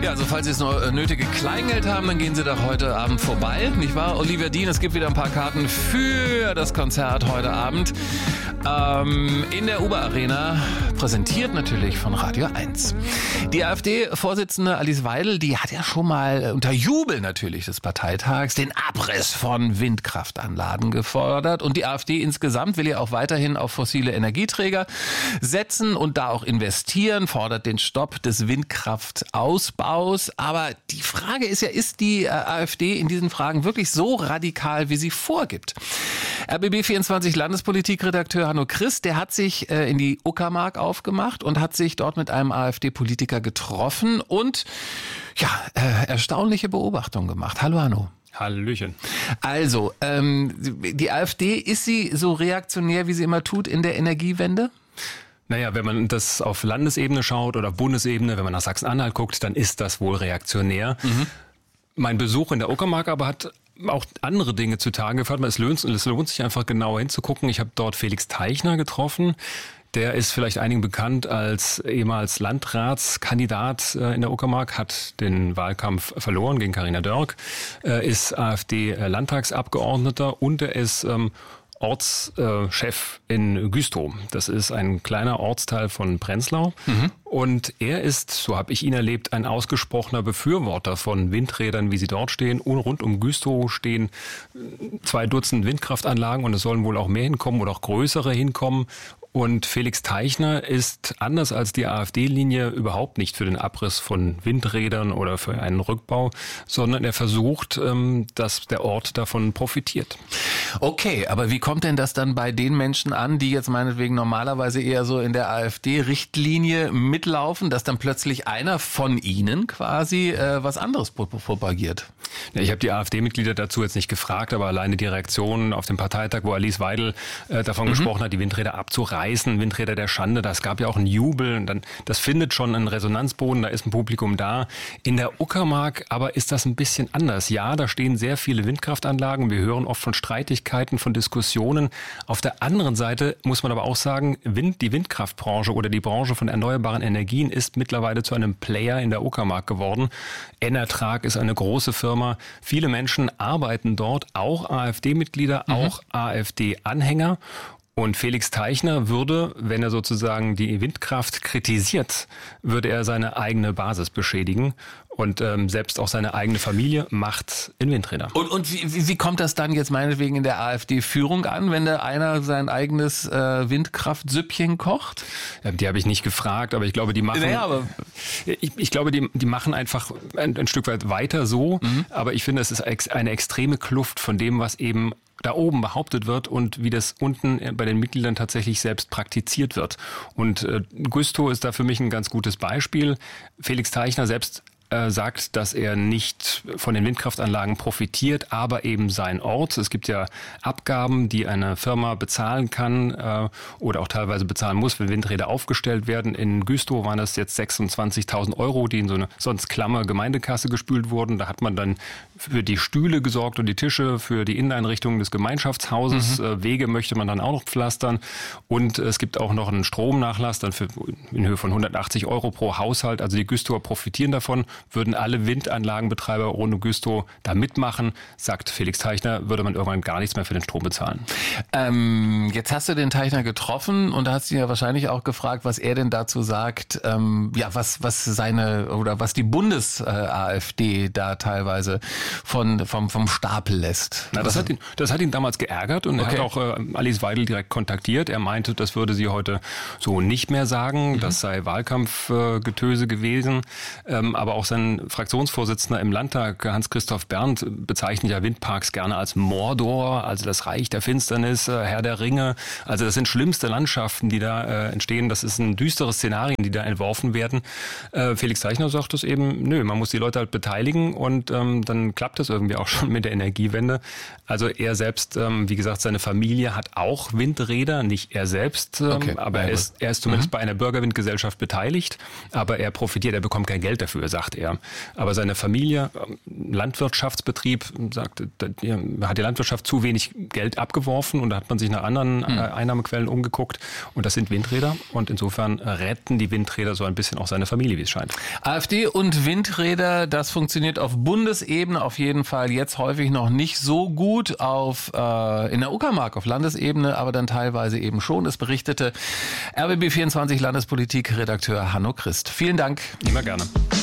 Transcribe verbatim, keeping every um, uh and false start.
Ja, also falls Sie das noch nötige Kleingeld haben, dann gehen Sie doch heute Abend vorbei, nicht wahr? Olivia Dean, es gibt wieder ein paar Karten für das Konzert heute Abend ähm, in der Uber Arena, präsentiert natürlich von Radio eins. Die AfD-Vorsitzende Alice Weidel, die hat ja schon mal unter Jubel natürlich des Parteitags den Abriss von Windkraftanlagen gefordert. Und die AfD insgesamt will ja auch weiterhin auf fossile Energieträger setzen und da auch investieren, fordert den Stopp des Windkraftausbaus. Aber die Frage ist ja, ist die AfD in diesen Fragen wirklich so radikal, wie sie vorgibt? R B B vierundzwanzig Landespolitikredakteur Hanno Christ, der hat sich äh, in die Uckermark aufgemacht und hat sich dort mit einem AfD-Politiker getroffen und ja, äh, erstaunliche Beobachtungen gemacht. Hallo Hanno. Hallöchen. Also, ähm, die AfD, ist sie so reaktionär, wie sie immer tut in der Energiewende? Naja, wenn man das auf Landesebene schaut oder auf Bundesebene, wenn man nach Sachsen-Anhalt guckt, dann ist das wohl reaktionär. Mhm. Mein Besuch in der Uckermark aber hat auch andere Dinge zutage gefördert. Es lohnt, es lohnt sich einfach genauer hinzugucken. Ich habe dort Felix Teichner getroffen. Der ist vielleicht einigen bekannt als ehemals Landratskandidat in der Uckermark, hat den Wahlkampf verloren gegen Carina Dörk, ist AfD-Landtagsabgeordneter und er ist ähm, Ortschef in Güstrow. Das ist ein kleiner Ortsteil von Prenzlau. Mhm. Und er ist, so habe ich ihn erlebt, ein ausgesprochener Befürworter von Windrädern, wie sie dort stehen. Und rund um Güstrow stehen zwei Dutzend Windkraftanlagen und es sollen wohl auch mehr hinkommen oder auch größere hinkommen. Und Felix Teichner ist, anders als die AfD-Linie, überhaupt nicht für den Abriss von Windrädern oder für einen Rückbau, sondern er versucht, dass der Ort davon profitiert. Okay, aber wie kommt denn das dann bei den Menschen an, die jetzt meinetwegen normalerweise eher so in der AfD-Richtlinie mitlaufen, dass dann plötzlich einer von ihnen quasi äh, was anderes propagiert? Ja, ich habe die AfD-Mitglieder dazu jetzt nicht gefragt, aber alleine die Reaktion auf dem Parteitag, wo Alice Weidel äh, davon mhm. gesprochen hat, die Windräder abzureißen, Windräder der Schande, das gab ja auch einen Jubel. Und dann, das findet schon einen Resonanzboden, da ist ein Publikum da. In der Uckermark aber ist das ein bisschen anders. Ja, da stehen sehr viele Windkraftanlagen. Wir hören oft von Streitigkeiten, von Diskussionen. Auf der anderen Seite muss man aber auch sagen, Wind, die Windkraftbranche oder die Branche von erneuerbaren Energien ist mittlerweile zu einem Player in der Uckermark geworden. Enertrag ist eine große Firma. Viele Menschen arbeiten dort, auch AfD-Mitglieder, mhm. auch AfD-Anhänger. Und Felix Teichner würde, wenn er sozusagen die Windkraft kritisiert, würde er seine eigene Basis beschädigen. Und ähm, selbst auch seine eigene Familie macht in Windräder. Und, und wie, wie kommt das dann jetzt meinetwegen in der AfD-Führung an, wenn da einer sein eigenes äh, Windkraftsüppchen kocht? Ja, die habe ich nicht gefragt, aber ich glaube, die machen. Naja, aber ich, ich glaube, die, die machen einfach ein, ein Stück weit weiter so. Mhm. Aber ich finde, es ist eine extreme Kluft von dem, was eben da oben behauptet wird und wie das unten bei den Mitgliedern tatsächlich selbst praktiziert wird. Und äh, Güstrow ist da für mich ein ganz gutes Beispiel. Felix Teichner selbst sagt, dass er nicht von den Windkraftanlagen profitiert, aber eben sein Ort. Es gibt ja Abgaben, die eine Firma bezahlen kann äh, oder auch teilweise bezahlen muss, wenn Windräder aufgestellt werden. In Güstrow waren das jetzt sechsundzwanzigtausend Euro, die in so eine sonst klamme Gemeindekasse gespült wurden. Da hat man dann für die Stühle gesorgt und die Tische, für die Inneneinrichtungen des Gemeinschaftshauses. Mhm. Äh, Wege möchte man dann auch noch pflastern. Und es gibt auch noch einen Stromnachlass dann für, in Höhe von hundertachtzig Euro pro Haushalt. Also die Güstrower profitieren davon. Würden alle Windanlagenbetreiber rund um Güstrow da mitmachen, sagt Felix Teichner, würde man irgendwann gar nichts mehr für den Strom bezahlen. Ähm, jetzt hast du den Teichner getroffen und da hast du ihn ja wahrscheinlich auch gefragt, was er denn dazu sagt, ähm, ja, was, was seine oder was die Bundes-AfD da teilweise von, vom, vom Stapel lässt. Na, das, hat ihn, das hat ihn damals geärgert und okay. Er hat auch äh, Alice Weidel direkt kontaktiert. Er meinte, das würde sie heute so nicht mehr sagen, mhm. das sei Wahlkampfgetöse äh, gewesen, ähm, aber auch sein Fraktionsvorsitzender im Landtag, Hans-Christoph Berndt, bezeichnet ja Windparks gerne als Mordor, also das Reich der Finsternis, äh, Herr der Ringe. Also das sind schlimmste Landschaften, die da äh, entstehen. Das ist ein düsteres Szenarien, die da entworfen werden. Äh, Felix Teichner sagt das eben, nö, man muss die Leute halt beteiligen und ähm, dann klappt es irgendwie auch schon mit der Energiewende. Also er selbst, ähm, wie gesagt, seine Familie hat auch Windräder, nicht er selbst, ähm, Okay. aber Ja, er ist, er ist zumindest mhm. bei einer Bürgerwindgesellschaft beteiligt, aber er profitiert, er bekommt kein Geld dafür, sagt er. Aber seine Familie, ähm, Landwirtschaftsbetrieb, sagt, er hat die Landwirtschaft zu wenig Geld abgeworfen und da hat man sich nach anderen mhm. äh, Einnahmequellen umgeguckt und das sind Windräder und insofern retten die Windräder so ein bisschen auch seine Familie, wie es scheint. AfD und Windräder, das funktioniert auf Bundesebene auf jeden Fall jetzt häufig noch nicht so gut, auf äh, in der Uckermark auf Landesebene, aber dann teilweise eben schon. Es berichtete R B B vierundzwanzig Landespolitik-Redakteur Hanno Christ. Vielen Dank. Immer gerne.